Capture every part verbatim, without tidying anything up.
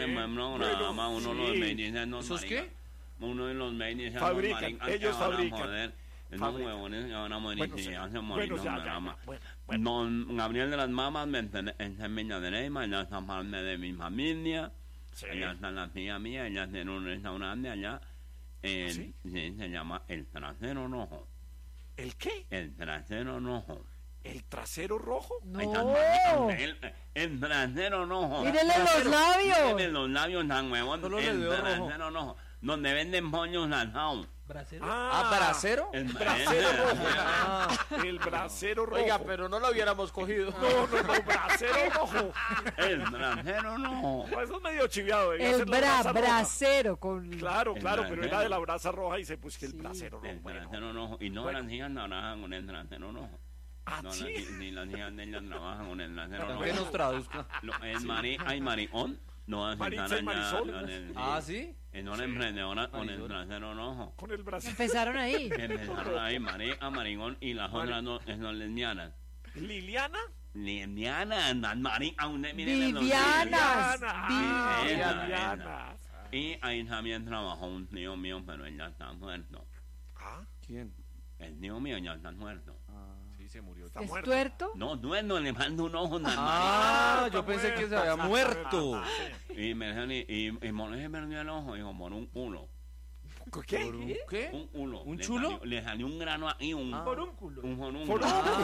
ese no, nada más uno los medios no. ¿Esos qué? Uno de los medios fabrican, ellos fabrican. Esos huevones se van a morir bueno, y se, ya se morir. Bueno, ya, no, ya, ya, bueno, bueno. Don Gabriel de las Mamas me enseña de Neymar, ella está parte de mi familia. Sí. Ella está la tía mía, ella tiene un restaurante allá. El, ¿sí? Sí, se llama El Trasero Rojo. ¿El qué? El Trasero Rojo. ¿El trasero rojo? No. El, el trasero rojo. Mírenle los labios. Mírenle los labios tan huevos. El trasero rojo. Donde venden pollos lanzados. ¿Bracero? Ah, ¿Ah ¿bracero? El bracero rojo. Ah, el bracero rojo. Oiga, pero no lo hubiéramos cogido. No, no, no, bracero rojo. El bracero rojo. Pues eso es medio chiviado. El bra, bracero con... Claro, claro, pero era de la brasa roja y se puso que el sí. bracero rojo. El bracero rojo. Y no bueno. Las hijas trabajan con el bracero rojo. Ah, no, ¿sí? Ni, ni las hijas de ellas trabajan con el bracero rojo. ¿Qué nos traduzca? El sí. mari, hay maricón. No, Maritza y Marisol. El, ah, ¿sí? En una sí. emprendedora con el bracero rojo. Con el bracero. Empezaron ahí. Empezaron ahí, marica, maricón, y las otras no, son lesbianas. ¿Liliana? Lesbianas, marica, miren Vivianas. Vivianas. Y ahí también trabajó un tío mío, pero él ya está muerto. ¿Ah? ¿Quién? El tío mío ya está muerto. Ah. Sí, se murió. ¿Está ¿Es muerto? tuerto? No, duerno, le mando un ojo. Ah, yo pensé muerto. Que se había muerto. Y me dijeron, y, y, y Mono se perdió el ojo, dijo, por un culo. ¿Qué? ¿Por un qué? Un culo. ¿Un le chulo? Salió, le salió un grano ahí, un... Ah. Forúnculo. Un forúnculo. Forúnculo.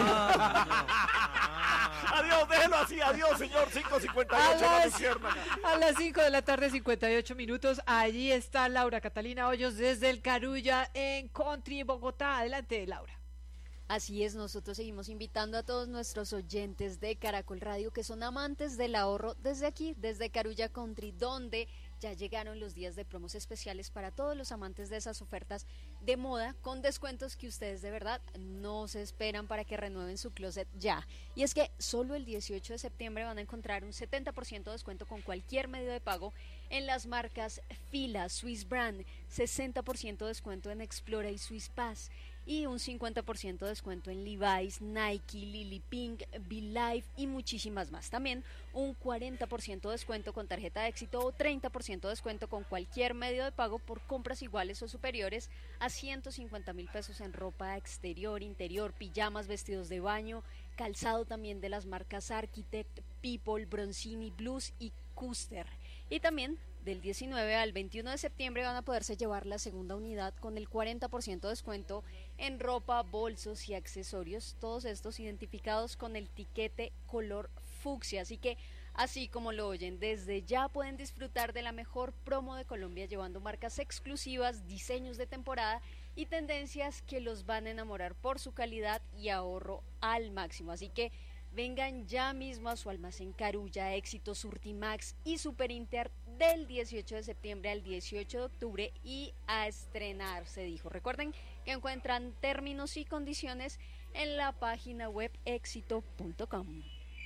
Ah, adiós, déjelo así, adiós, señor. cinco cincuenta y ocho, a las, a las cinco de la tarde, cincuenta y ocho minutos. Allí está Laura Catalina Hoyos desde el Carulla en Country, Bogotá. Adelante, Laura. Así es, nosotros seguimos invitando a todos nuestros oyentes de Caracol Radio que son amantes del ahorro desde aquí, desde Carulla Country, donde ya llegaron los días de promos especiales para todos los amantes de esas ofertas de moda con descuentos que ustedes de verdad no se esperan para que renueven su closet ya. Y es que solo el dieciocho de septiembre van a encontrar un setenta por ciento de descuento con cualquier medio de pago en las marcas Fila, Swiss Brand, sesenta por ciento de descuento en Explora y Swiss Pass, y un cincuenta por ciento de descuento en Levi's, Nike, Lily Pink, Be Life y muchísimas más. También un cuarenta por ciento de descuento con tarjeta de éxito o treinta por ciento de descuento con cualquier medio de pago por compras iguales o superiores a ciento cincuenta mil pesos en ropa exterior, interior, pijamas, vestidos de baño, calzado también de las marcas Architect, People, Bronzini, Blues y Custer. Y también del diecinueve al veintiuno de septiembre van a poderse llevar la segunda unidad con el cuarenta por ciento de descuento en ropa, bolsos y accesorios, todos estos identificados con el tiquete color fucsia. Así que, así como lo oyen, desde ya pueden disfrutar de la mejor promo de Colombia llevando marcas exclusivas, diseños de temporada y tendencias que los van a enamorar por su calidad y ahorro al máximo. Así que vengan ya mismo a su almacén Carulla, Éxito, Surtimax y Super Inter del dieciocho de septiembre al dieciocho de octubre y a estrenar, se dijo. Recuerden que encuentran términos y condiciones en la página web éxito punto com.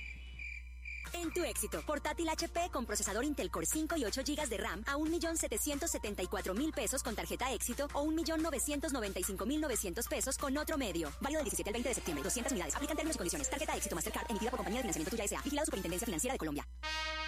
En tu Éxito, portátil H P con procesador Intel Core cinco y ocho gigas de RAM a un millón setecientos setenta y cuatro mil pesos con tarjeta Éxito o un millón novecientos noventa y cinco mil novecientos pesos con otro medio. Válido del diecisiete al veinte de septiembre, doscientas unidades. Aplican términos y condiciones. Tarjeta Éxito Mastercard emitida por Compañía de Financiamiento Tuya S A. Vigilado Superintendencia Financiera de Colombia.